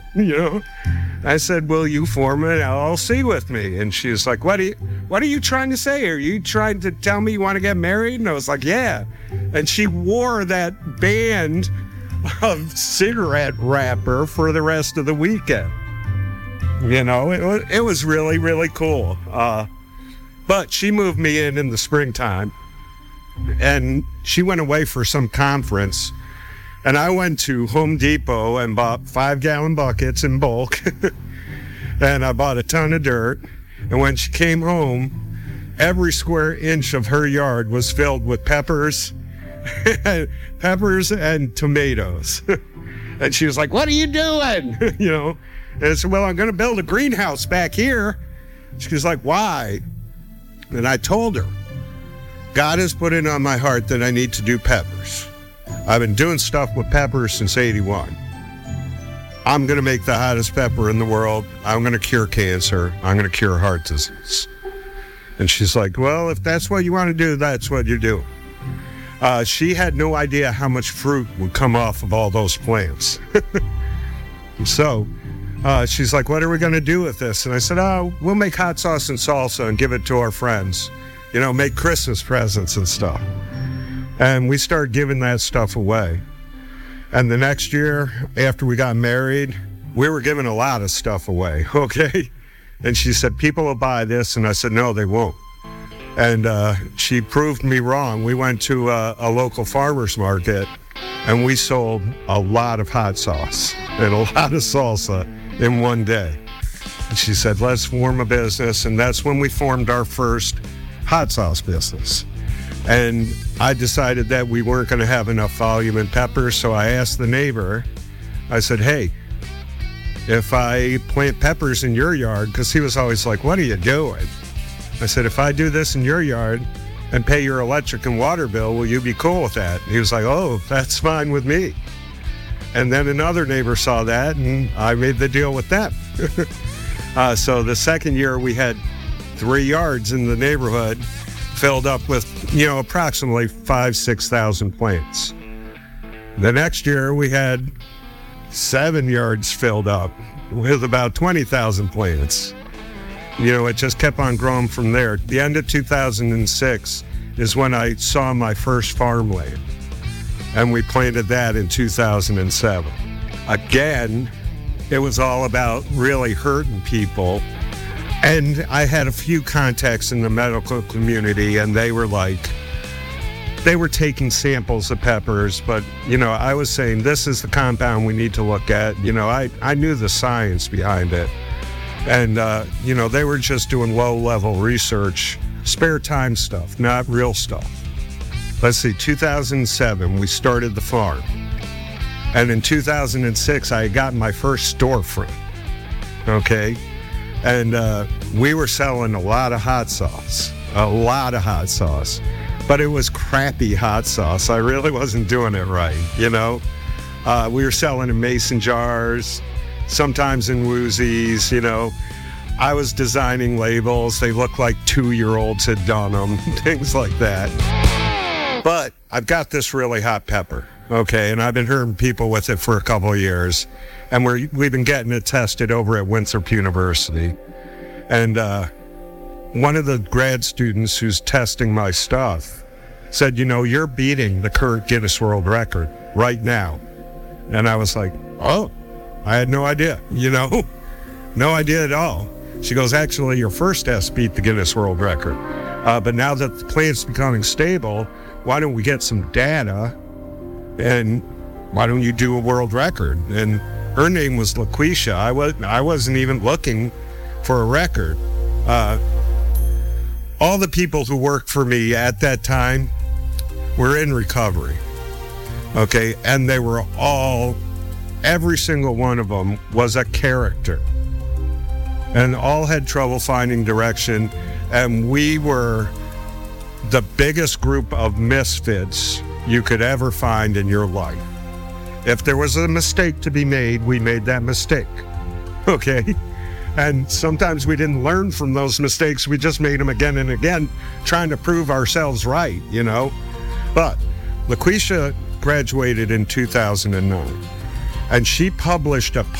you know. I said, will you form an LLC with me? And she was like, what are you trying to say? Are you trying to tell me you want to get married? And I was like, yeah. And she wore that band of cigarette wrapper for the rest of the weekend. You know, it was really, really cool. But she moved me in the springtime, and she went away for some conference. And I went to Home Depot and bought 5-gallon buckets in bulk. And I bought a ton of dirt. And when she came home, every square inch of her yard was filled with peppers and tomatoes. And she was like, what are you doing? You know, and I said, well, I'm going to build a greenhouse back here. She was like, why? And I told her, God has put it on my heart that I need to do peppers. I've been doing stuff with peppers since 81. I'm going to make the hottest pepper in the world. I'm going to cure cancer. I'm going to cure heart disease. And she's like, well, if that's what you want to do, that's what you do. She had no idea how much fruit would come off of all those plants. So she's like, what are we going to do with this? And I said, oh, we'll make hot sauce and salsa and give it to our friends. You know, make Christmas presents and stuff. And we started giving that stuff away. And the next year, after we got married, we were giving a lot of stuff away, okay? And she said, people will buy this. And I said, no, they won't. And she proved me wrong. We went to a local farmer's market, and we sold a lot of hot sauce and a lot of salsa in one day. And she said, let's form a business. And that's when we formed our first hot sauce business. And I decided that we weren't going to have enough volume in peppers, so I asked the neighbor, I said, hey, if I plant peppers in your yard, because he was always like, what are you doing? I said, if I do this in your yard and pay your electric and water bill, will you be cool with that? He was like, oh, that's fine with me. And then another neighbor saw that, and I made the deal with them. So the second year, we had 3 yards in the neighborhood filled up with, you know, approximately 6,000 plants. The next year, we had 7 yards filled up with about 20,000 plants. You know, it just kept on growing from there. The end of 2006 is when I saw my first farmland, and we planted that in 2007. Again, it was all about really hurting people. And I had a few contacts in the medical community, and they were taking samples of peppers, but, you know, I was saying, this is the compound we need to look at. You know, I knew the science behind it. And, you know, they were just doing low-level research, spare time stuff, not real stuff. Let's see, 2007, we started the farm. And in 2006, I had gotten my first storefront, okay? And we were selling a lot of hot sauce, but it was crappy hot sauce. I really wasn't doing it right, you know. We were selling in mason jars, sometimes in woozies, you know. I was designing labels. They looked like 2-year-olds had done them, things like that. But I've got this really hot pepper, okay, and I've been hurting people with it for a couple of years. And we've been getting it tested over at Winthrop University. And one of the grad students who's testing my stuff said, you know, you're beating the current Guinness World Record right now. And I was like, oh, I had no idea, you know, no idea at all. She goes, actually, your first test beat the Guinness World Record. But now that the plant's becoming stable, why don't we get some data, and why don't you do a world record? And her name was LaQuisha. I wasn't even looking for a record. All the people who worked for me at that time were in recovery, okay? And they were every single one of them was a character. And all had trouble finding direction. And we were the biggest group of misfits you could ever find in your life. If there was a mistake to be made, we made that mistake, okay? And sometimes we didn't learn from those mistakes. We just made them again and again, trying to prove ourselves right, you know? But LaQuisha graduated in 2009, and she published a